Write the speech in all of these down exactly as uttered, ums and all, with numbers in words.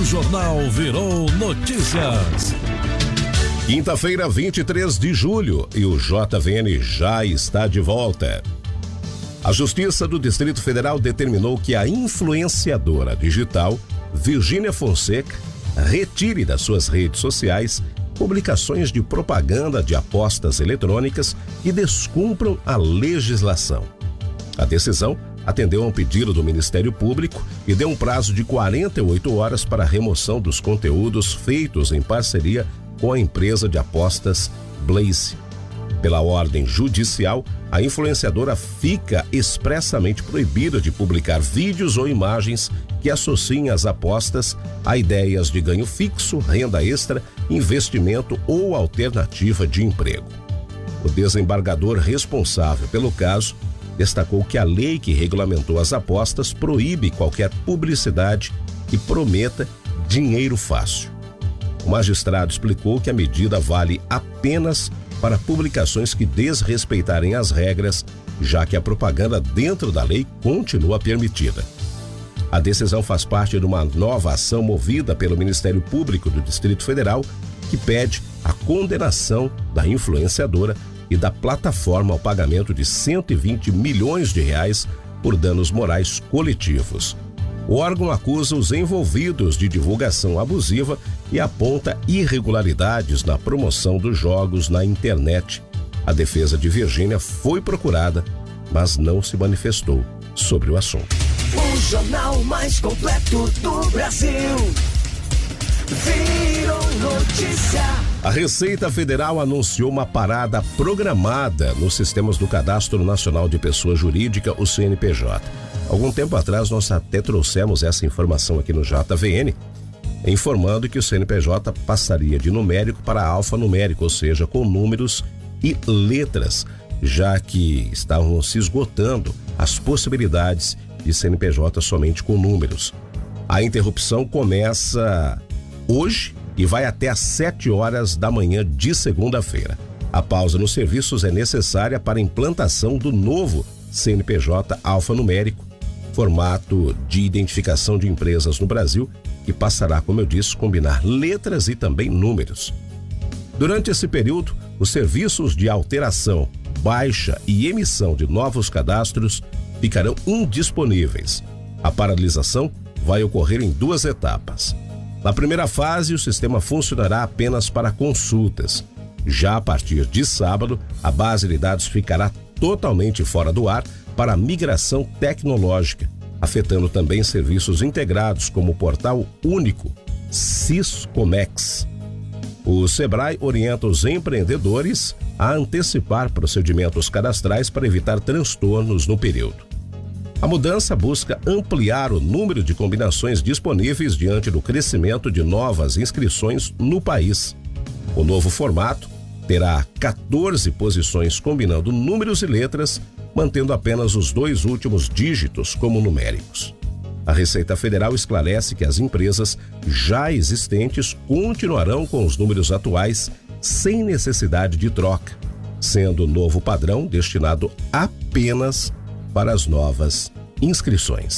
O Jornal virou notícias. Quinta-feira, vinte e três de julho, e o J V N já está de volta. A Justiça do Distrito Federal determinou que a influenciadora digital Virgínia Fonseca retire das suas redes sociais publicações de propaganda de apostas eletrônicas que descumpram a legislação. A decisão atendeu a um pedido do Ministério Público e deu um prazo de quarenta e oito horas para a remoção dos conteúdos feitos em parceria com a empresa de apostas Blaze. Pela ordem judicial, a influenciadora fica expressamente proibida de publicar vídeos ou imagens que associem as apostas a ideias de ganho fixo, renda extra, investimento ou alternativa de emprego. O desembargador responsável pelo caso destacou que a lei que regulamentou as apostas proíbe qualquer publicidade que prometa dinheiro fácil. O magistrado explicou que a medida vale apenas para publicações que desrespeitarem as regras, já que a propaganda dentro da lei continua permitida. A decisão faz parte de uma nova ação movida pelo Ministério Público do Distrito Federal, que pede a condenação da influenciadora e da plataforma ao pagamento de cento e vinte milhões de reais por danos morais coletivos. O órgão acusa os envolvidos de divulgação abusiva e aponta irregularidades na promoção dos jogos na internet. A defesa de Virgínia foi procurada, mas não se manifestou sobre o assunto. O jornal mais completo do Brasil virou notícia. A Receita Federal anunciou uma parada programada nos sistemas do Cadastro Nacional de Pessoa Jurídica, o C N P J. Algum tempo atrás nós até trouxemos essa informação aqui no J V N, informando que o C N P J passaria de numérico para alfanumérico, ou seja, com números e letras, já que estavam se esgotando as possibilidades de C N P J somente com números. A interrupção começa hoje e vai até às sete horas da manhã de segunda-feira. A pausa nos serviços é necessária para a implantação do novo C N P J alfanumérico, formato de identificação de empresas no Brasil, que passará, como eu disse, combinar letras e também números. Durante esse período, os serviços de alteração, baixa e emissão de novos cadastros ficarão indisponíveis. A paralisação vai ocorrer em duas etapas. Na primeira fase, o sistema funcionará apenas para consultas. Já a partir de sábado, a base de dados ficará totalmente fora do ar para a migração tecnológica, afetando também serviços integrados como o Portal Único, Siscomex. O Sebrae orienta os empreendedores a antecipar procedimentos cadastrais para evitar transtornos no período. A mudança busca ampliar o número de combinações disponíveis diante do crescimento de novas inscrições no país. O novo formato terá quatorze posições combinando números e letras, mantendo apenas os dois últimos dígitos como numéricos. A Receita Federal esclarece que as empresas já existentes continuarão com os números atuais sem necessidade de troca, sendo o novo padrão destinado apenas para as novas inscrições.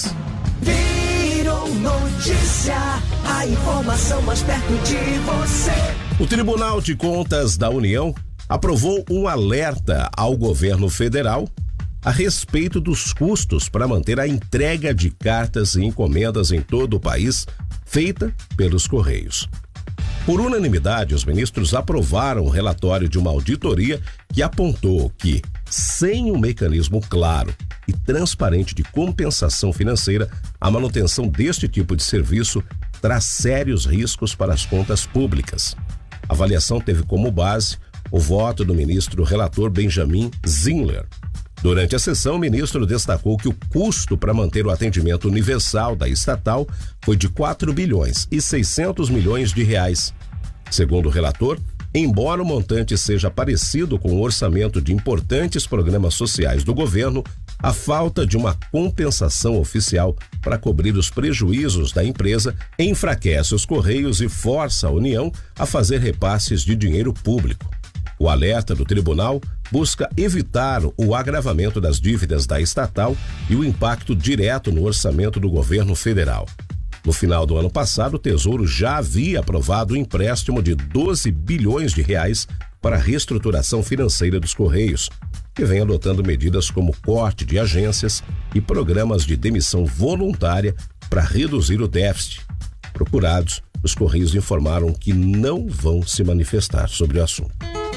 Virou notícia, a informação mais perto de você. O Tribunal de Contas da União aprovou um alerta ao governo federal a respeito dos custos para manter a entrega de cartas e encomendas em todo o país feita pelos Correios. Por unanimidade, os ministros aprovaram o relatório de uma auditoria que apontou que, sem um mecanismo claro e transparente de compensação financeira, a manutenção deste tipo de serviço traz sérios riscos para as contas públicas. A avaliação teve como base o voto do ministro relator Benjamin Zinler. Durante a sessão, o ministro destacou que o custo para manter o atendimento universal da estatal foi de quatro bilhões e seiscentos milhões de reais. Segundo o relator, embora o montante seja parecido com o orçamento de importantes programas sociais do governo, a falta de uma compensação oficial para cobrir os prejuízos da empresa enfraquece os Correios e força a União a fazer repasses de dinheiro público. O alerta do tribunal busca evitar o agravamento das dívidas da estatal e o impacto direto no orçamento do governo federal. No final do ano passado, o Tesouro já havia aprovado um empréstimo de doze bilhões de reais para a reestruturação financeira dos Correios, que vem adotando medidas como corte de agências e programas de demissão voluntária para reduzir o déficit. Procurados, os Correios informaram que não vão se manifestar sobre o assunto.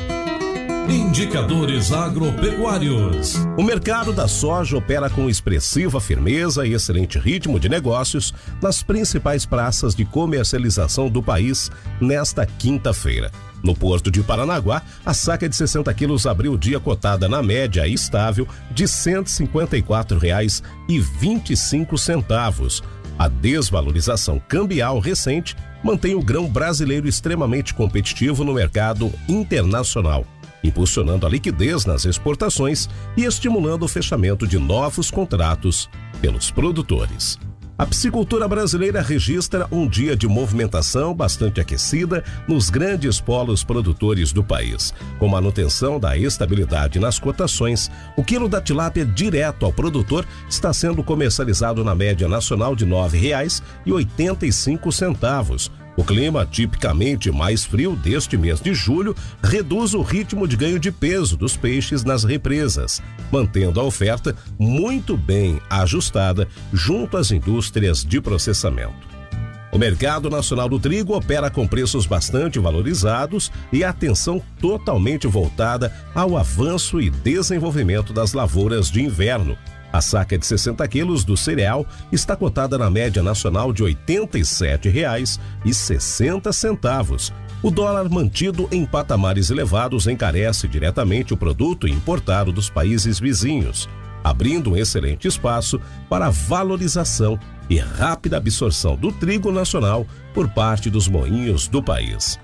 Indicadores agropecuários. O mercado da soja opera com expressiva firmeza e excelente ritmo de negócios nas principais praças de comercialização do país nesta quinta-feira. No Porto de Paranaguá, a saca de sessenta quilos abriu o dia cotada na média estável de cento e cinquenta e quatro reais e vinte e cinco centavos. A desvalorização cambial recente mantém o grão brasileiro extremamente competitivo no mercado internacional, impulsionando a liquidez nas exportações e estimulando o fechamento de novos contratos pelos produtores. A piscicultura brasileira registra um dia de movimentação bastante aquecida nos grandes polos produtores do país. Com manutenção da estabilidade nas cotações, o quilo da tilápia direto ao produtor está sendo comercializado na média nacional de nove reais e oitenta e cinco centavos. O clima, tipicamente mais frio deste mês de julho, reduz o ritmo de ganho de peso dos peixes nas represas, mantendo a oferta muito bem ajustada junto às indústrias de processamento. O mercado nacional do trigo opera com preços bastante valorizados e atenção totalmente voltada ao avanço e desenvolvimento das lavouras de inverno. A saca de sessenta quilos do cereal está cotada na média nacional de oitenta e sete reais e sessenta centavos. O dólar mantido em patamares elevados encarece diretamente o produto importado dos países vizinhos, abrindo um excelente espaço para a valorização e rápida absorção do trigo nacional por parte dos moinhos do país.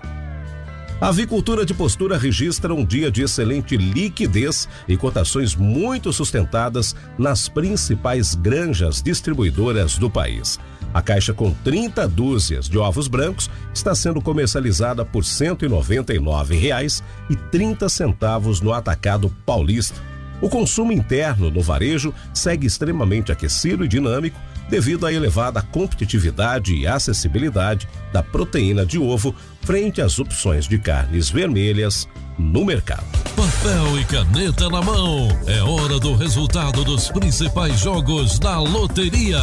A avicultura de postura registra um dia de excelente liquidez e cotações muito sustentadas nas principais granjas distribuidoras do país. A caixa com trinta dúzias de ovos brancos está sendo comercializada por cento e noventa e nove reais e trinta centavos no atacado paulista. O consumo interno no varejo segue extremamente aquecido e dinâmico devido à elevada competitividade e acessibilidade da proteína de ovo frente às opções de carnes vermelhas no mercado. Papel e caneta na mão, é hora do resultado dos principais jogos da loteria.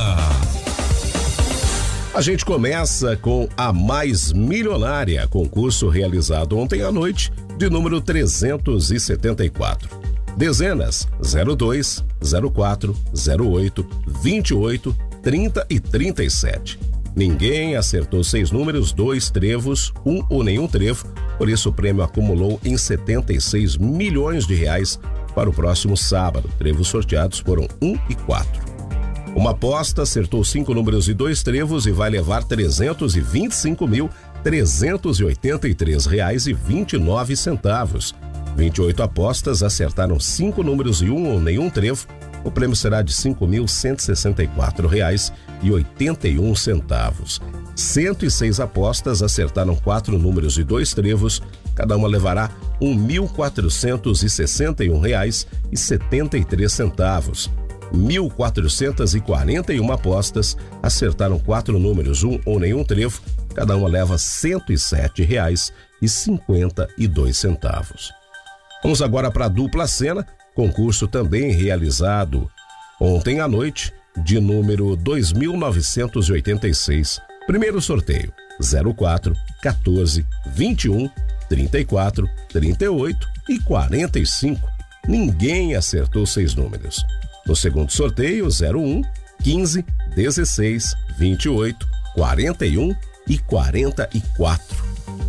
A gente começa com a Mais Milionária, concurso realizado ontem à noite, de número trezentos e setenta e quatro. Dezenas zero dois, zero quatro, zero oito, vinte e oito, trinta e trinta e sete. Ninguém acertou seis números, dois trevos, um ou nenhum trevo, por isso o prêmio acumulou em setenta e seis milhões de reais para o próximo sábado. Trevos sorteados foram um e quatro. Uma aposta acertou cinco números e dois trevos e vai levar trezentos e vinte e cinco mil, trezentos e oitenta e três reais e vinte e nove centavos. vinte e oito apostas acertaram cinco números e um ou nenhum trevo. O prêmio será de cinco mil cento e sessenta e quatro reais e oitenta e um centavos. cento e seis apostas acertaram quatro números e dois trevos. Cada uma levará um mil quatrocentos e sessenta e um reais e setenta e três centavos. mil quatrocentas e quarenta e uma apostas acertaram quatro números, um ou nenhum trevo. Cada uma leva cento e sete reais e cinquenta e dois centavos. Vamos agora para a dupla cena, concurso também realizado ontem à noite, de número dois mil novecentos e oitenta e seis. Primeiro sorteio, zero quatro, quatorze, vinte e um, trinta e quatro, trinta e oito e quarenta e cinco. Ninguém acertou seis números. No segundo sorteio, zero um, quinze, dezesseis, vinte e oito, quarenta e um e quarenta e quatro.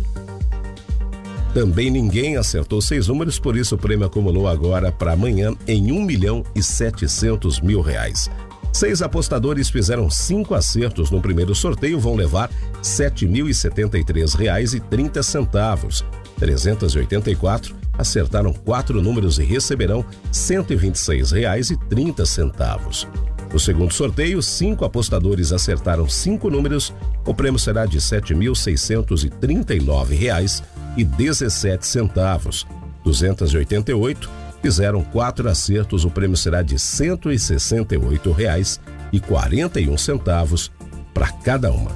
Também ninguém acertou seis números, por isso o prêmio acumulou agora para amanhã em um milhão e setecentos mil reais. Seis apostadores fizeram cinco acertos no primeiro sorteio, vão levar sete mil e setenta e três reais e trinta centavos. trezentos e oitenta e quatro acertaram quatro números e receberão cento e vinte e seis reais e trinta centavos. No segundo sorteio, cinco apostadores acertaram cinco números. O prêmio será de sete mil seiscentos e trinta e nove reais e dezessete centavos. duzentos e oitenta e oito fizeram quatro acertos. O prêmio será de cento e sessenta e oito reais e quarenta e um centavos. para cada uma.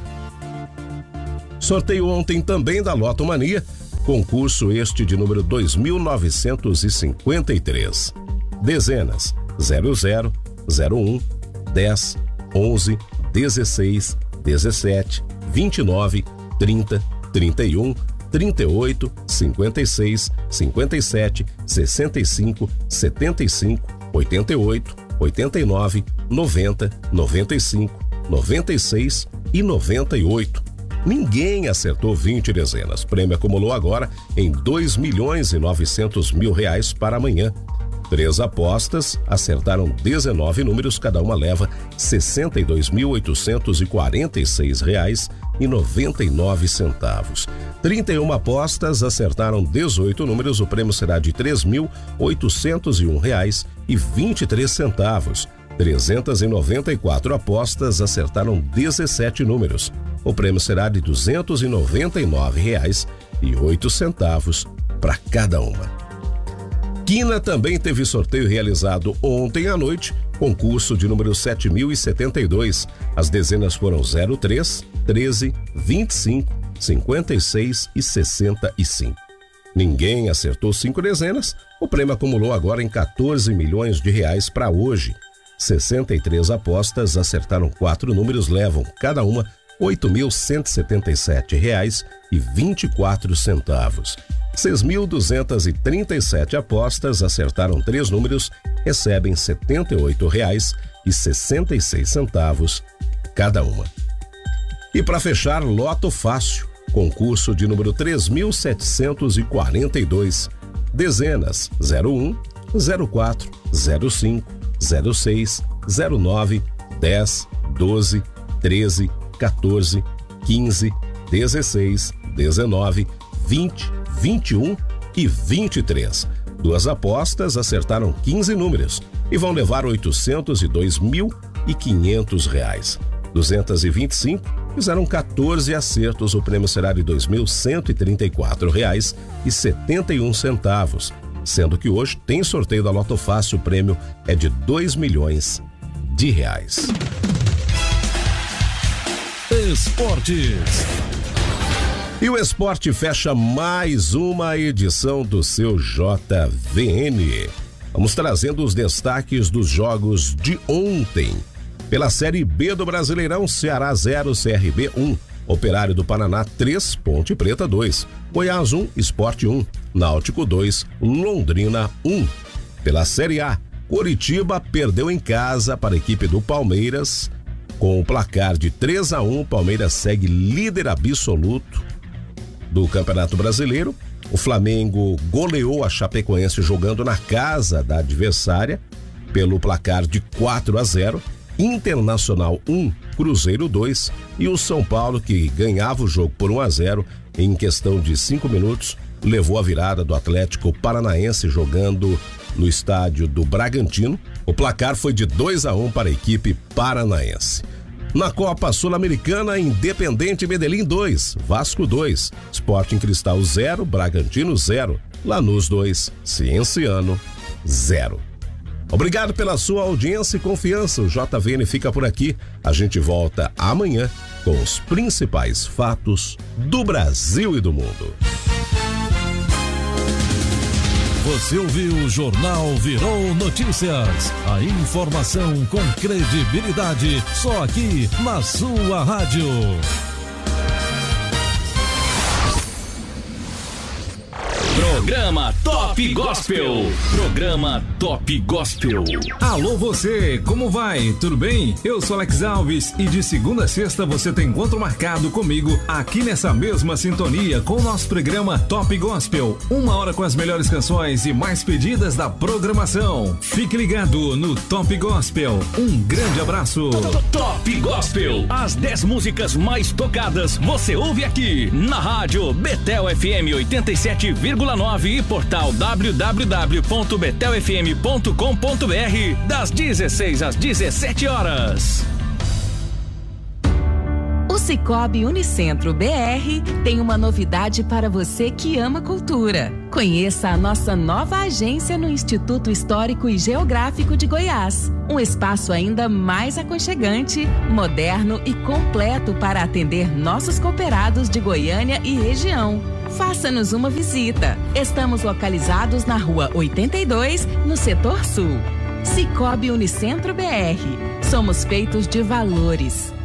Sorteio ontem também da Loto Mania, concurso este de número dois mil novecentos e cinquenta e três. Dezenas zero zero, zero um, dez, onze, dezesseis, dezessete, vinte e nove, trinta, trinta e um, trinta e oito, cinquenta e seis, cinquenta e sete, sessenta e cinco, setenta e cinco, oitenta e oito, oitenta e nove, noventa, noventa e cinco, noventa e seis e noventa e oito. Ninguém acertou vinte dezenas. Prêmio acumulou agora em dois milhões e novecentos mil reais para amanhã. Três apostas acertaram dezenove números, cada uma leva sessenta e dois mil oitocentos e quarenta e seis reais e noventa e nove centavos. trinta e uma apostas acertaram dezoito números, o prêmio será de três mil oitocentos e um reais e vinte e três centavos. trezentas e noventa e quatro apostas acertaram dezessete números. O prêmio será de duzentos e noventa e nove reais e oito centavos para cada uma. Quina também teve sorteio realizado ontem à noite, concurso de número sete mil e setenta e dois. As dezenas foram zero três, treze, vinte e cinco, cinquenta e seis e sessenta e cinco. Ninguém acertou cinco dezenas, o prêmio acumulou agora em quatorze milhões de reais para hoje. sessenta e três apostas acertaram quatro números, levam cada uma oito mil cento e setenta e sete reais e vinte e quatro centavos. seis mil duzentas e trinta e sete apostas acertaram três números, recebem setenta e oito reais e sessenta e seis centavos cada uma. E para fechar, Loto Fácil, concurso de número três mil setecentos e quarenta e dois. Dezenas zero um, zero quatro, zero cinco, zero seis, zero nove, dez, doze, treze, quatorze, quinze, dezesseis, dezenove, vinte, vinte e um e vinte e três. Duas apostas acertaram quinze números e vão levar oitocentos e dois mil e quinhentos reais. duzentas e vinte e cinco fizeram quatorze acertos, o prêmio será de dois mil cento e trinta e quatro reais e setenta e um centavos, sendo que hoje tem sorteio da Loto Fácil, o prêmio é de dois milhões de reais. Esportes. E o esporte fecha mais uma edição do seu J V N. Vamos trazendo os destaques dos jogos de ontem. Pela Série B do Brasileirão, Ceará zero, C R B um, Operário do Paraná três, Ponte Preta dois, Goiás um, Sport um, Náutico dois, Londrina um. Pela Série A, Coritiba perdeu em casa para a equipe do Palmeiras. Com o placar de três a um, Palmeiras segue líder absoluto do Campeonato Brasileiro. O Flamengo goleou a Chapecoense jogando na casa da adversária pelo placar de quatro a zero. Internacional um, Cruzeiro dois, e o São Paulo, que ganhava o jogo por um a zero, em questão de cinco minutos, levou a virada do Atlético Paranaense jogando no estádio do Bragantino. O placar foi de dois a um para a equipe paranaense. Na Copa Sul-Americana, Independente Medellín dois, Vasco dois, Sporting Cristal zero, Bragantino zero, Lanús dois, Cienciano zero. Obrigado pela sua audiência e confiança. O J V N fica por aqui. A gente volta amanhã com os principais fatos do Brasil e do mundo. Você ouviu o Jornal Virou Notícias. A informação com credibilidade só aqui na sua rádio. Programa Top Gospel. Programa Top Gospel. Alô você, como vai? Tudo bem? Eu sou Alex Alves e de segunda a sexta você tem encontro marcado comigo aqui nessa mesma sintonia com o nosso programa Top Gospel. Uma hora com as melhores canções e mais pedidas da programação. Fique ligado no Top Gospel. Um grande abraço. Top Gospel. As dez músicas mais tocadas você ouve aqui na rádio Betel F M oitenta e sete vírgula nove e portal w w w ponto betel f m ponto com ponto b r das dezesseis às dezessete horas. Sicoob Unicentro B R tem uma novidade para você que ama cultura. Conheça a nossa nova agência no Instituto Histórico e Geográfico de Goiás. Um espaço ainda mais aconchegante, moderno e completo para atender nossos cooperados de Goiânia e região. Faça-nos uma visita. Estamos localizados na rua oitenta e dois, no setor sul. Sicoob Unicentro B R. Somos feitos de valores.